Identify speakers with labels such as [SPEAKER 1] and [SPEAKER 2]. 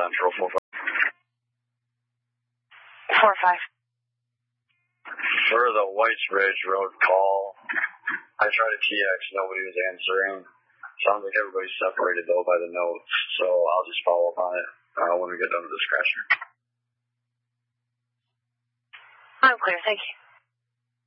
[SPEAKER 1] Central 45.
[SPEAKER 2] 45.
[SPEAKER 1] For the Whites Ridge Road call, I tried to TX, nobody was answering. Sounds like everybody's separated though by the notes, so I'll just follow up on it when we get done with the scratcher.
[SPEAKER 2] I'm clear, thank you.